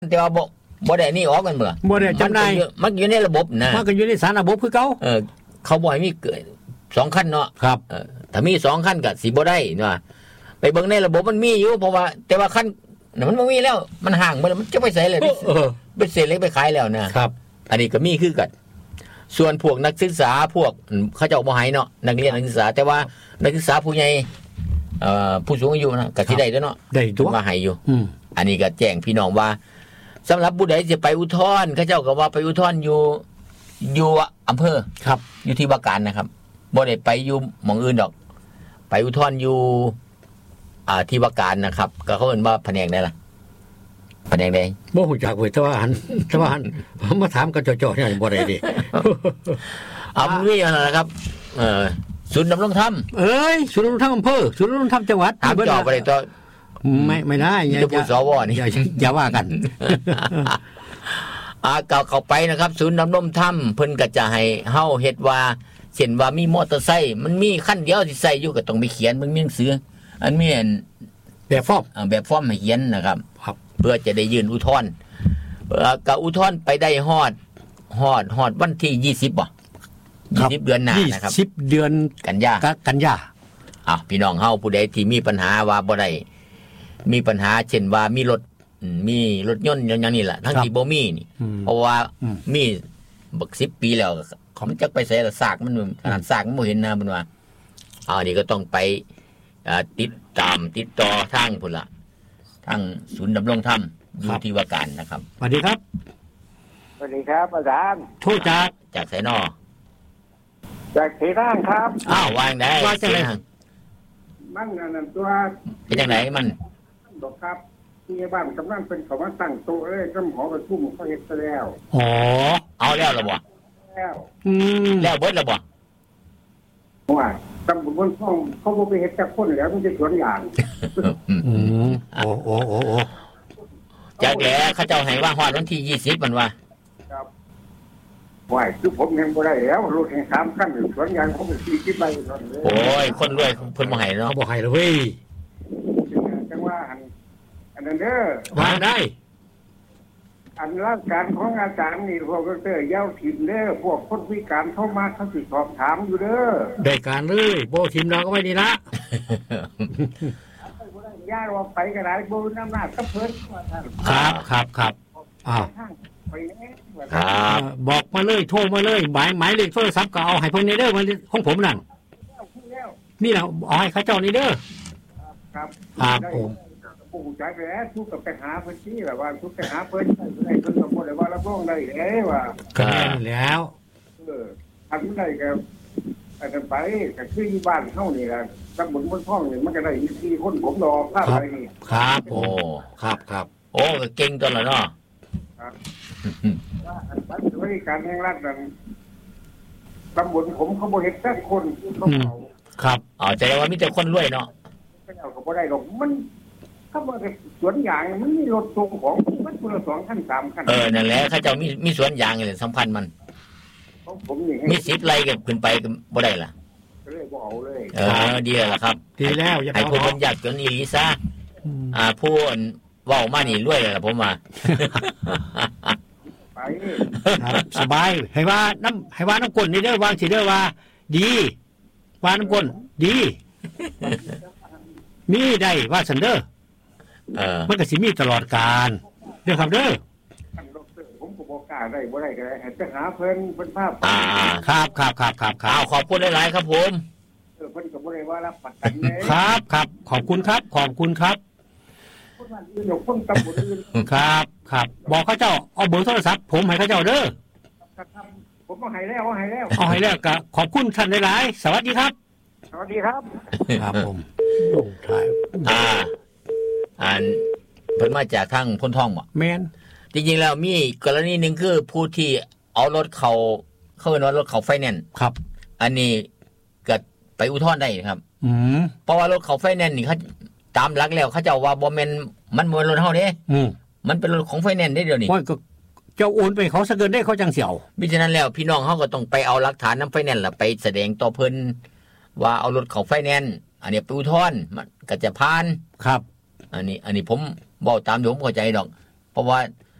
แต่ว่าบ่ได้นี่ออกกันเมื่อบ่ได้จำได้มันอยู่ในระบบนะมันก็อยู่ในสารระบบคือเก่าเขาบ่ให้มีเกิด2คันเนาะครับถ้ามี2คันก็สิบ่ได้เนาะไปเบิ่งในระบบมันมีอยู่เพราะว่าแต่ว่าคันมันบ่มีแล้วมันห่างไปแล้วมันจะไปใส่เลยเป็นเศษเล็กไปขายแล้วนะครับอันนี้ก็มีคือกันส่วนพวกนักศึกษาพวกเขาเจ้าบ่ให้เนาะนักเรียนนักศึกษาแต่ว่านักศึกษาผู้ใหญ่ผู้สูงอายุนะก็สิได้เนาะได้ตัวมาให้อยู่อันนี้ก็แจ้งพี่น้องว่าสำหรับผู้ใดจะไปอุทธรณ์เขาเจ้าก็ว่าไปอุทธรณ์อยู่อำเภอครับอยู่ที่ว่าการนะครับบ่ได้ไปอยู่หม่องอื่นดอกไปอุทธรณ์อยู่ที่ว่าการนะครับก็เขาเอิ้นว่าแผนกใดล่ะแผนกใดบ่ฮู้จักเว้ยแต่ว่ามาถามกันจ่อๆนี่บ่ได้ดิมีอะไรนะครับศูนย์ดำรงธรรมศูนย์ดำรงธรรมอำเภอศูนย์ดำรงธรรมจังหวัดถามจ่อไปเลยตัวไม่ได้อย่าพูดสวนี่อย่าว่ากันเข้าไปนะครับศูนย์ดำรงธรรมเพิ่นก็จะให้เฮาเฮ็ดว่าเช่นว่ามีมอเตอร์ไซค์มันมีคันเดียวที่ใส่อยู่ก็ต้องไปเขียนมันมีหนังสืออันมีแบบฟอร์มให้เขียนนะครับเพื่อจะได้ยื่นอุทธรณ์ก็อุทธรณ์ไปได้ฮอดวันที่20บ่20เดือนหน้านะครับ 20เดือนกันยาพี่น้องเฮาผู้ใดที่มีปัญหาว่าบ่ได้มีปัญหาเช่นว่ามีรถยนต์อย่างนี้ล่ะทั้งที่บ่มีนี่เพราะว่ามีบัก10ปีแล้วมันจักไปใส่ละซากมันขนาดซากมันบ่เห็นนะเพิ่นว่านี่ก็ต้องไปติดต่อทางพุ่นล่ะทางศูนย์ดำรงธรรมอยู่ที่ว่าการนะครับสวัสดีครับสวัสดีครับอาจารย์โทษจากไสนอจากสีร่างครับวางได้ว่าจังได๋มันนั่นตัวเป็นจังได๋มันดอกครับที่บ้านกำลังเป็นเขามาตั้งโต๊ะเลยก็หอประชุมเขาเฮ็ดซะแล้วเอาแล้วล่ะบ่แล้วเบิดแล้วบ่ว่าตำบลบนท้องเขาบ่ไปเฮ็ดจักคนแล้วมันจะสวนยางจากแลเขาเจ้าให้ว่าฮอดวันที่20มันว่าครับว่าคือผมยังบ่ได้แล้วรถแห่ง3คันสวนยางเขาเป็น40ใบเท่านั้นโอ้ยคนรวยเพิ่นบ่ให้เนาะเขาบ่ให้เลยเว้ยจังว่าอันนั้นเด้อว่าได้อันราชการของอาจารย์นี่พวกเตอร์ยาวถิ่มเด้อพวกคนพิการเข้ามาเขาสิสอบถามอยู่เด้อได้การเลยบ่ถิ่มเราก็ไว้นี่ละย่าว่าไปก็ได้บ่น้ำหน้ากับเพิ่นว่าท่านครับบอกมาเลยโทรมาเลยหมายเลขโทรศัพท์ก็เอาให้เพิ่นนี่เด้อของผมนั่นนี่ล่ะเอาให้เขาเจ้านี่เด้อครับผมปู่ใจไปแล้วทุกกับไปหาเพิ่นที่แบบว่าทุกไปหาเพิ่นได้เพิ่นก็บ่ได้ว่ารับรองได้ว่าก็แม่นแล้วทำได้ก็อันนั้นไปก็คืออยู่บ้านเฮานี่ล่ะตำบลบนท้องนี่มันก็ได้4คนผมรอภาพไปนี่ครับโอ้ครับโอ้เก่งตัวละเนาะครับว่าอันบัตรบริการแห่งรัฐนั้นตำบลผมเขาบ่เฮ็ดสักคนเขาเอาครับใจว่ามีแต่คนรวยเนาะเอาก็บ่ได้ดอกมันถ้าว่าสวนยางมันมีรถส่งของมันคนละ2คัน3คันนั่นแหละเขาเจ้ามีสวนยางนี่สำคัญมันผมนี่มี10ไร่ก็ขึ้นไปก็บ่ได้ล่ะเลยบ่เอาเลยดีแล้วล่ะครับดีแล้วอย่าให้ผู้คนอยากจนอีหลีซะผู้เว้ามานี่รวยแล้วล่ะผมว่าไปสบายให้ว่าน้ำก้นนี่เด้อวางสิเด้อว่าดีว่าน้ำก้นดีมีได้ว่าซั่นเด้อมันก็สิมีตลอดกาลเด้อครับเด้อผมก็บ่กล้าได้บ่ได้ก็ได้ให้ไปหาเพิ่นภาพครับขอบคุณหลายๆครับผมเพิ่นก็บ่ได้ว่ารับประกันครับขอบคุณครับคนอื่นยกคนตำบลอื่นครับบอกเขาเจ้าเอาเบอร์โทรศัพท์ผมให้เขาเจ้าเด้อผมเอาให้แล้วก็ขอบคุณท่านหลายๆสวัสดีครับสวัสดีครับครับผมถ่ายเพิ่นมาจากทางพ้นท่องบ่แม่นจริงๆแล้วมีกรณีนึงคือผู้ที่เอารถเขาเรียกว่ารถเขาไฟแนนซ์ครับอันนี้ก็ไปอุทธรณ์ได้ครับเพราะว่ารถเขาไฟแนนซ์นี่เขาตามหลักแล้วเขาเจ้าว่าบ่แม่นมันบ่รถเฮาเด้มันเป็นรถของไฟแนนซ์ได้เดี๋ยวนี้ก็เจ้าโอนไปเขาซะเกินได้เขาจังเสี่ยวมิฉะนั้นแล้วพี่น้องเฮาก็ต้องไปเอาหลักฐานนำไฟแนนซ์ล่ะไปแสดงต่อเพิ่นว่าเอารถเขาไฟแนนซ์อันนี้ไปอุทธรณ์มันก็จะผ่านครับอันนี้ผมเว้าตามที่ผมเข้าใจดอกเพราะว่า